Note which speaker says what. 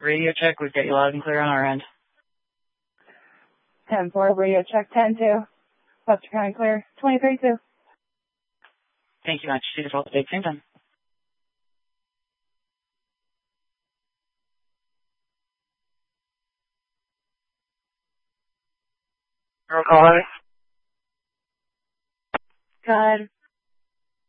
Speaker 1: Radio check, we've got you loud and clear on our end.
Speaker 2: 10-4, radio check, 10-2. Webster County clear, 23-2.
Speaker 1: Thank you much. See you at the same time.
Speaker 3: Roll call, honey.
Speaker 2: Go ahead.